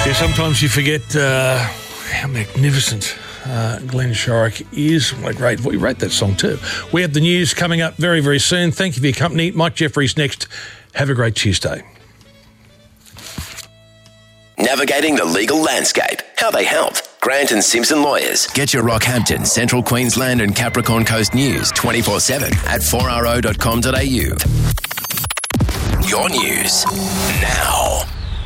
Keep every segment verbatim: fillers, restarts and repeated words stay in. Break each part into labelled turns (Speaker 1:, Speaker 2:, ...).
Speaker 1: Yeah, sometimes you forget uh, how magnificent uh, Glenn Shorrock is. What a great voice. He wrote that song too. We have the news coming up very, very soon. Thank you for your company. Mike Jeffries next. Have a great Tuesday.
Speaker 2: Navigating the legal landscape. How they help. Grant and Simpson Lawyers. Get your Rockhampton, Central Queensland and Capricorn Coast news twenty-four seven at four r o dot com dot a u. Your news now.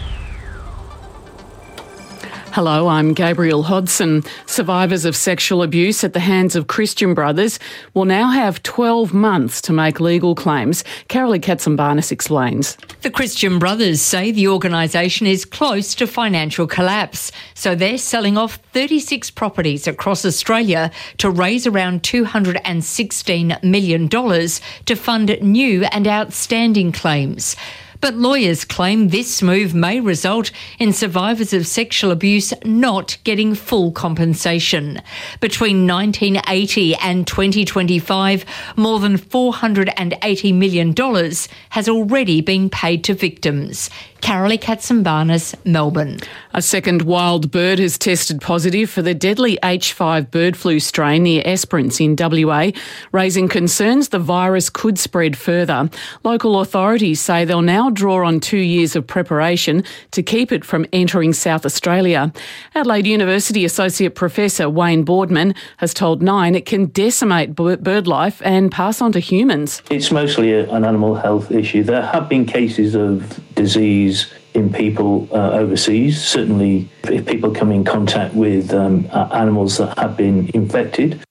Speaker 3: Hello, I'm Gabrielle Hodson. Survivors of sexual abuse at the hands of Christian Brothers will now have twelve months to make legal claims. Carolee Katsambarnis explains.
Speaker 4: The Christian Brothers say the organisation is close to financial collapse, so they're selling off thirty-six properties across Australia to raise around two hundred sixteen million dollars to fund new and outstanding claims. But lawyers claim this move may result in survivors of sexual abuse not getting full compensation. Between nineteen eighty and twenty twenty-five, more than four hundred eighty million dollars has already been paid to victims. Carolee Katsambarnis, Melbourne.
Speaker 3: A second wild bird has tested positive for the deadly H five bird flu strain near Esperance in W A, raising concerns the virus could spread further. Local authorities say they'll now draw on two years of preparation to keep it from entering South Australia. Adelaide University Associate Professor Wayne Boardman has told Nine it can decimate bird life and pass on to humans.
Speaker 5: It's mostly a, an animal health issue. There have been cases of disease in people uh, overseas. Certainly, if people come in contact with um, uh, animals that have been infected.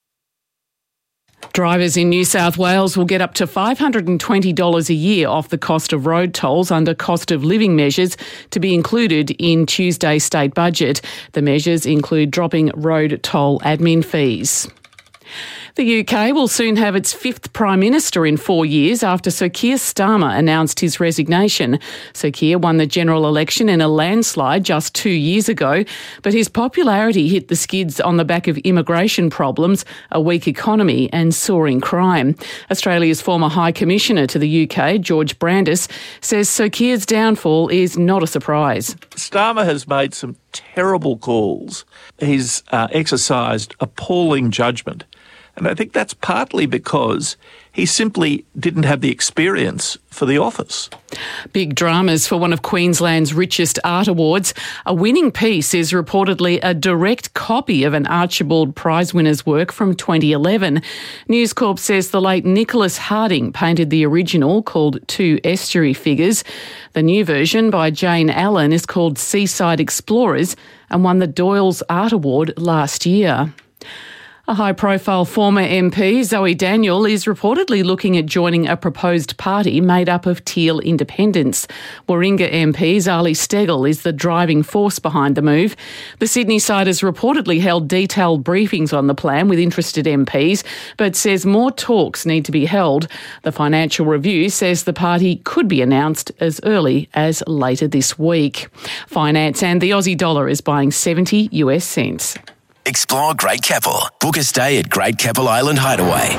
Speaker 3: Drivers in New South Wales will get up to five hundred twenty dollars a year off the cost of road tolls under cost of living measures to be included in Tuesday's state budget. The measures include dropping road toll admin fees. The U K will soon have its fifth Prime Minister in four years after Sir Keir Starmer announced his resignation. Sir Keir won the general election in a landslide just two years ago, but his popularity hit the skids on the back of immigration problems, a weak economy and soaring crime. Australia's former High Commissioner to the U K, George Brandis, says Sir Keir's downfall is not a surprise.
Speaker 6: Starmer has made some terrible calls. He's uh, exercised appalling judgment. And I think that's partly because he simply didn't have the experience for the office.
Speaker 3: Big dramas for one of Queensland's richest art awards. A winning piece is reportedly a direct copy of an Archibald Prize winner's work from twenty eleven. News Corp says the late Nicholas Harding painted the original, called Two Estuary Figures. The new version by Jane Allen is called Seaside Explorers and won the Doyle's Art Award last year. A high-profile former M P, Zoe Daniel, is reportedly looking at joining a proposed party made up of Teal independents. Warringah M P Zali Steggall is the driving force behind the move. The Sydney side has reportedly held detailed briefings on the plan with interested M Ps, but says more talks need to be held. The Financial Review says the party could be announced as early as later this week. Finance and the Aussie dollar is buying seventy US cents.
Speaker 2: Explore Great Keppel. Book a stay at Great Keppel Island Hideaway.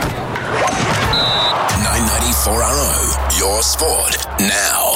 Speaker 2: nine ninety four R O, your sport now.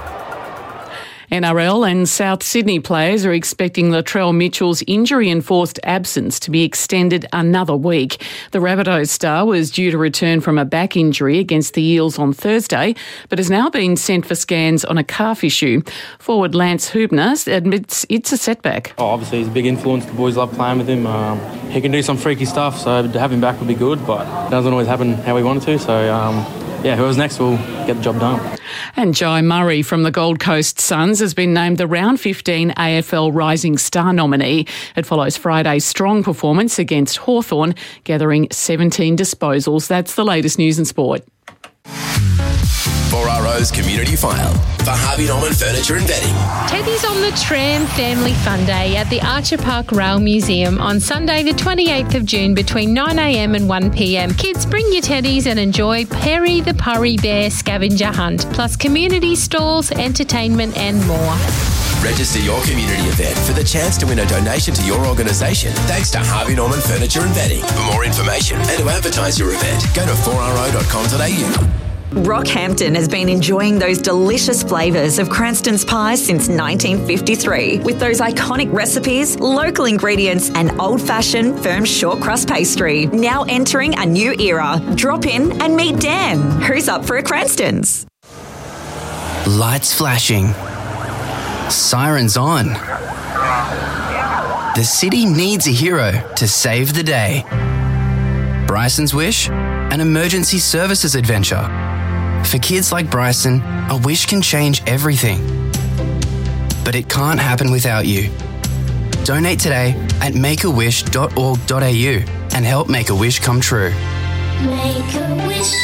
Speaker 3: N R L and South Sydney players are expecting Latrell Mitchell's injury-enforced absence to be extended another week. The Rabbitohs star was due to return from a back injury against the Eels on Thursday, but has now been sent for scans on a calf issue. Forward Lance Hubner admits it's a setback.
Speaker 7: Oh, obviously, he's a big influence. The boys love playing with him. Um, he can do some freaky stuff, so to have him back would be good, but it doesn't always happen how we wanted to, so... Um, Yeah, whoever's next will get the job done.
Speaker 3: And Jai Murray from the Gold Coast Suns has been named the Round fifteen A F L Rising Star nominee. It follows Friday's strong performance against Hawthorn, gathering seventeen disposals. That's the latest news and sport.
Speaker 2: four R O's Community File for Harvey Norman Furniture and Bedding.
Speaker 8: Teddy's on the Tram Family Fun Day at the Archer Park Rail Museum on Sunday the twenty-eighth of June between nine a m and one p m. Kids, bring your teddies and enjoy Perry the Purry Bear scavenger hunt, plus community stalls, entertainment and more.
Speaker 2: Register your community event for the chance to win a donation to your organisation thanks to Harvey Norman Furniture and Bedding. For more information and to advertise your event, go to four r o dot com dot a u.
Speaker 9: Rockhampton has been enjoying those delicious flavours of Cranston's pies since nineteen fifty-three, with those iconic recipes, local ingredients and old-fashioned firm short crust pastry. Now entering a new era. Drop in and meet Dan. Who's up for a Cranston's?
Speaker 10: Lights flashing. Sirens on. The city needs a hero to save the day. Bryson's Wish, an emergency services adventure. For kids like Bryson, a wish can change everything. But it can't happen without you. Donate today at make a wish dot org dot a u and help make a wish come true.
Speaker 11: Make a wish.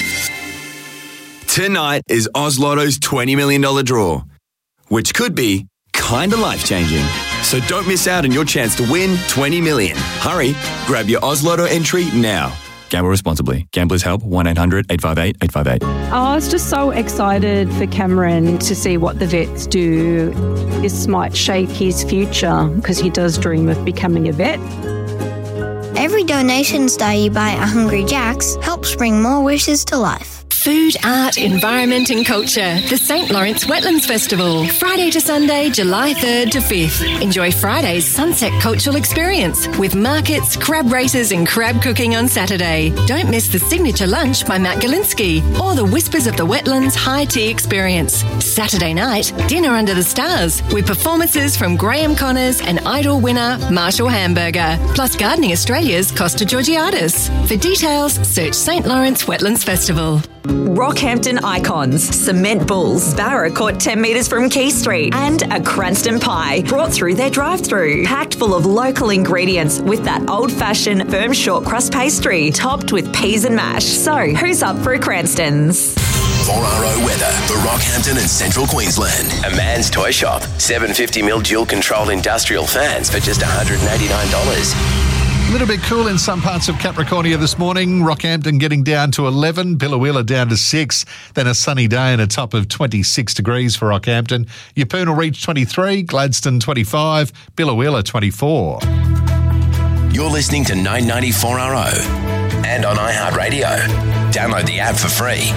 Speaker 12: Tonight is Oz Lotto's twenty million dollars draw, which could be kinda life-changing. So don't miss out on your chance to win twenty million dollars. Hurry, grab your Oz Lotto entry now.
Speaker 13: Gamble responsibly. Gamblers Help, one eight hundred eight five eight eight five eight.
Speaker 14: I was just so excited for Cameron to see what the vets do. This might shape his future because he does dream of becoming a vet.
Speaker 11: Every donations day you buy at Hungry Jack's helps bring more wishes to life.
Speaker 15: Food, art, environment and culture. The Saint Lawrence Wetlands Festival. Friday to Sunday, July third to fifth. Enjoy Friday's Sunset Cultural Experience with markets, crab races and crab cooking on Saturday. Don't miss the signature lunch by Matt Galinsky or the Whispers of the Wetlands High Tea Experience. Saturday night, dinner under the stars with performances from Graham Connors and Idol winner Marshall Hamburger, plus Gardening Australia's Costa Georgiadis. For details, search Saint Lawrence Wetlands Festival.
Speaker 9: Rockhampton icons, Cement Bulls, Barra caught ten metres from Quay Street, and a Cranston pie brought through their drive-through, packed full of local ingredients with that old-fashioned firm short crust pastry, topped with peas and mash. So, who's up for a Cranston's?
Speaker 2: four R O weather for Rockhampton and Central Queensland. A man's toy shop. seven hundred fifty mil dual-control industrial fans for just one hundred eighty-nine dollars.
Speaker 16: A little bit cool in some parts of Capricornia this morning. Rockhampton getting down to eleven, Billawheeler down to six, then a sunny day and a top of twenty-six degrees for Rockhampton. Yeppoon will reach twenty-three, Gladstone twenty-five, Billawheeler twenty-four.
Speaker 2: You're listening to nine ninety four R O and on iHeartRadio. Download the app for free.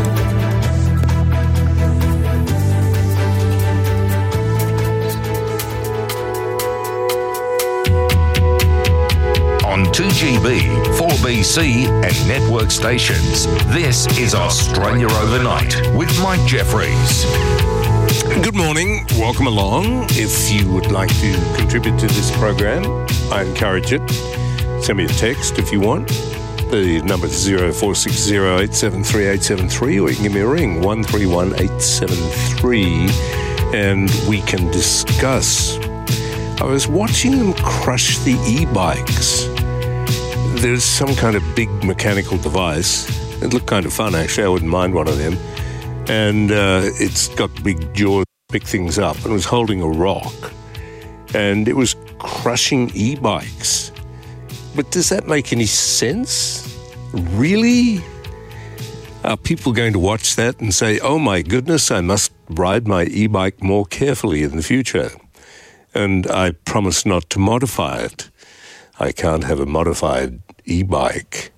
Speaker 17: On two G B, four B C and network stations. This is Australia Overnight with Mike Jeffries.
Speaker 18: Good morning. Welcome along. If you would like to contribute to this program, I encourage it. Send me a text if you want. The number is zero four six zero eight seven three eight seven three, or you can give me a ring, one three one eight seven three, and we can discuss. I was watching them crush the e-bikes. There's some kind of big mechanical device. It looked kind of fun, actually. I wouldn't mind one of them. And uh, it's got big jaws, pick things up, and it was holding a rock. And it was crushing e-bikes. But does that make any sense? Really? Are people going to watch that and say, oh my goodness, I must ride my e-bike more carefully in the future? And I promise not to modify it. I can't have a modified e-bike.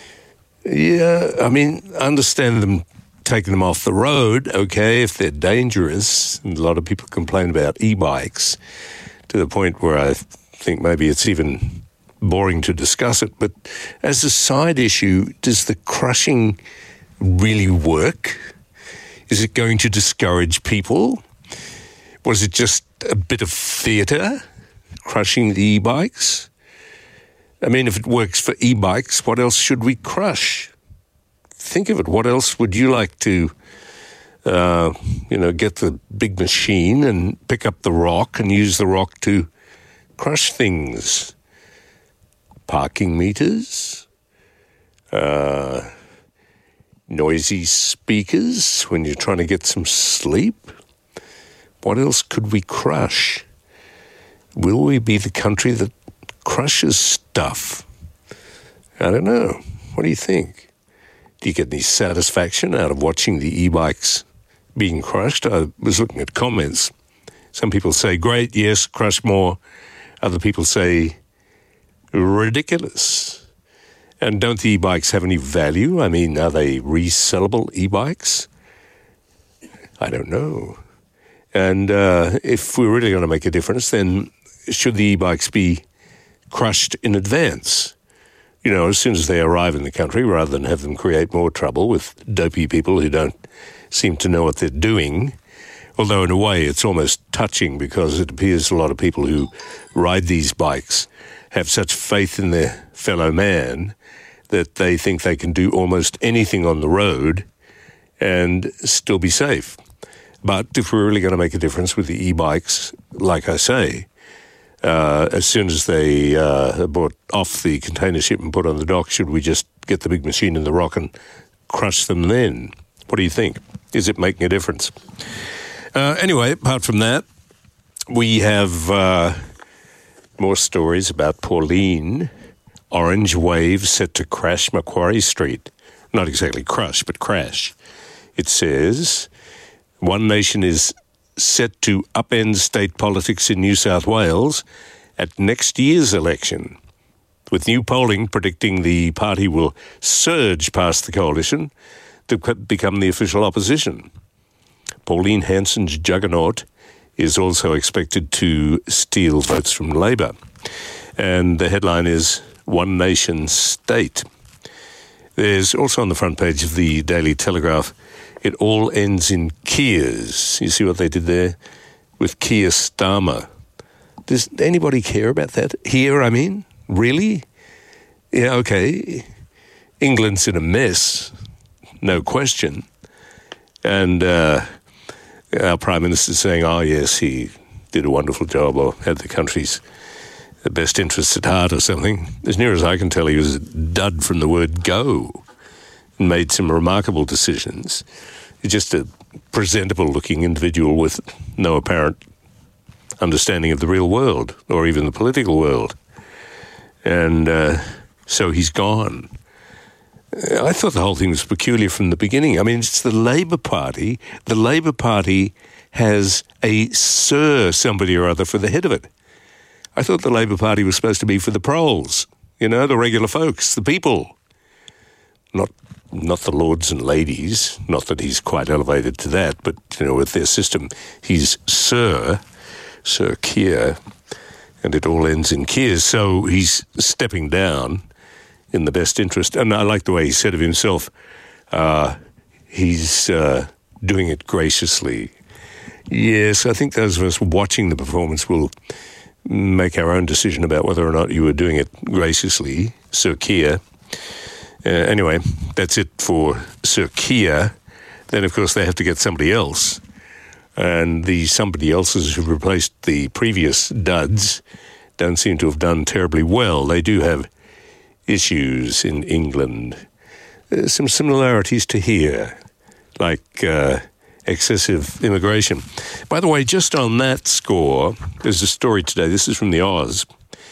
Speaker 18: Yeah, I mean, I understand them taking them off the road, okay, if they're dangerous. And a lot of people complain about e-bikes to the point where I think maybe it's even boring to discuss it. But as a side issue, does the crushing really work? Is it going to discourage people? Was it just a bit of theatre, crushing the e-bikes? I mean, if it works for e-bikes, what else should we crush? Think of it. What else would you like to, uh, you know, get the big machine and pick up the rock and use the rock to crush things? Parking meters? Uh, noisy speakers when you're trying to get some sleep? What else could we crush? Will we be the country that crushes stuff? I don't know. What do you think? Do you get any satisfaction out of watching the e-bikes being crushed? I was looking at comments. Some people say, great, yes, crush more. Other people say, ridiculous. And don't the e-bikes have any value? I mean, are they resellable e-bikes? I don't know. And uh, if we're really going to make a difference, then should the e-bikes be crushed in advance? You know, as soon as they arrive in the country, rather than have them create more trouble with dopey people who don't seem to know what they're doing. Although in a way it's almost touching, because it appears a lot of people who ride these bikes have such faith in their fellow man that they think they can do almost anything on the road and still be safe. But if we're really going to make a difference with the e-bikes, like I say, uh, as soon as they uh, are brought off the container ship and put on the dock, should we just get the big machine in the rock and crush them then? What do you think? Is it making a difference? Uh, anyway, apart from that, we have uh, more stories about Pauline. Orange wave set to crash Macquarie Street. Not exactly crush, but crash. It says One Nation is set to upend state politics in New South Wales at next year's election, with new polling predicting the party will surge past the coalition to become the official opposition. Pauline Hanson's juggernaut is also expected to steal votes from Labor. And the headline is One Nation State. There's also on the front page of the Daily Telegraph, it all ends in Kears. You see what they did there with Keir Starmer. Does anybody care about that? Here, I mean? Really? Yeah, okay. England's in a mess, no question. And uh, our Prime Minister's saying, oh, yes, he did a wonderful job or had the country's the best interests at heart or something. As near as I can tell, he was a dud from the word go and made some remarkable decisions. He's just a presentable-looking individual with no apparent understanding of the real world or even the political world. And uh, so he's gone. I thought the whole thing was peculiar from the beginning. I mean, it's the Labor Party. The Labor Party has a Sir somebody or other for the head of it. I thought the Labor Party was supposed to be for the proles, you know, the regular folks, the people. Not not the lords and ladies, not that he's quite elevated to that, but, you know, with their system, he's Sir, Sir Keir, and it all ends in Keir. So he's stepping down in the best interest. And I like the way he said of himself, uh, he's uh, doing it graciously. Yes, I think those of us watching the performance will make our own decision about whether or not you were doing it graciously, Sir Keir. Uh, anyway, that's it for Sir Keir. Then, of course, they have to get somebody else. And the somebody else's who replaced the previous duds don't seem to have done terribly well. They do have issues in England. There's some similarities to here, like uh, excessive immigration. By the way, just on that score, there's a story today, this is from the Oz,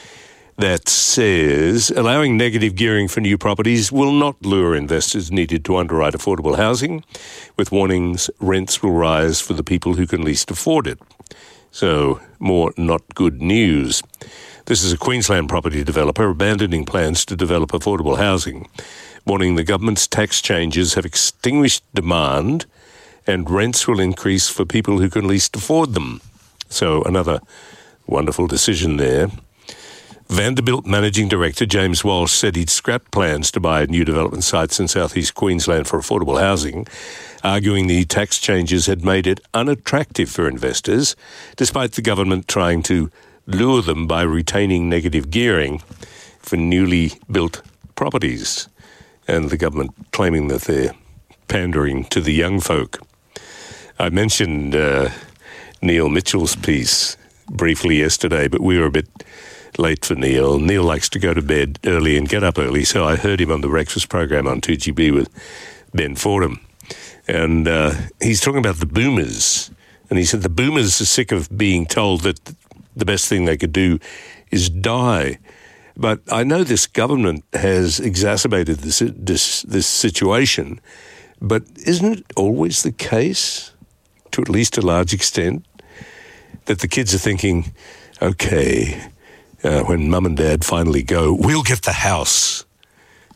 Speaker 18: that says allowing negative gearing for new properties will not lure investors needed to underwrite affordable housing, with warnings rents will rise for the people who can least afford it. So, more not good news. This is a Queensland property developer abandoning plans to develop affordable housing, warning the government's tax changes have extinguished demand and rents will increase for people who can least afford them. So another wonderful decision there. Vanderbilt Managing Director James Walsh said he'd scrapped plans to buy new development sites in southeast Queensland for affordable housing, arguing the tax changes had made it unattractive for investors, despite the government trying to lure them by retaining negative gearing for newly built properties, and the government claiming that they're pandering to the young folk. I mentioned uh, Neil Mitchell's piece briefly yesterday, but we were a bit late for Neil. Neil likes to go to bed early and get up early, so I heard him on the breakfast program on two G B with Ben Fordham. And uh, he's talking about the boomers. And he said the boomers are sick of being told that the best thing they could do is die. But I know this government has exacerbated this, this, this situation, but isn't it always the case, to at least a large extent, that the kids are thinking, okay, uh, when mum and dad finally go, we'll get the house.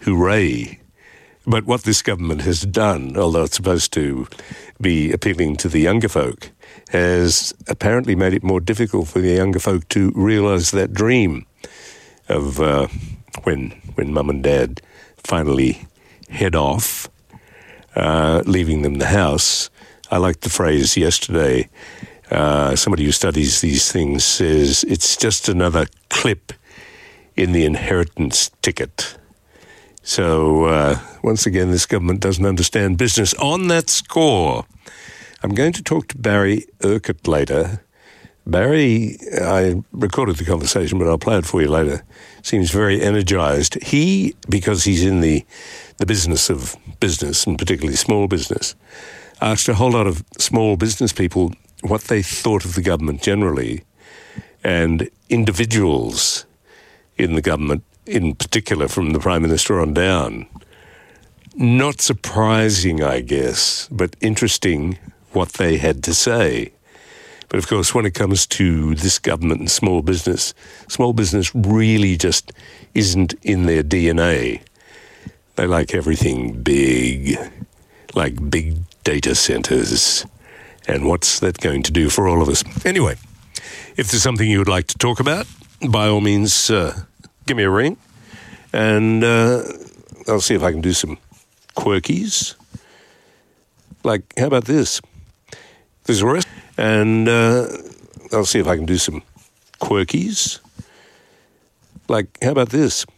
Speaker 18: hooray. But what this government has done, although it's supposed to be appealing to the younger folk, has apparently made it more difficult for the younger folk to realise that dream of uh, when when mum and dad finally head off, uh, leaving them the house. I liked the phrase yesterday. Uh, somebody who studies these things says it's just another clip in the inheritance ticket. So, uh, once again, this government doesn't understand business. On that score, I'm going to talk to Barry Urquhart later. Barry, I recorded the conversation, but I'll play it for you later, seems very energised. He, because he's in the, the business of business, and particularly small business, asked a whole lot of small business people what they thought of the government generally, and individuals in the government, in particular from the Prime Minister on down. Not surprising, I guess, but interesting what they had to say. But of course, when it comes to this government and small business, small business really just isn't in their D N A. They like everything big, like big data centres. And what's that going to do for all of us? Anyway, if there's something you would like to talk about, by all means, uh, give me a ring, and uh, I'll see if I can do some quirkies. Like, how about this? There's a rest, and uh, I'll see if I can do some quirkies. Like, how about this?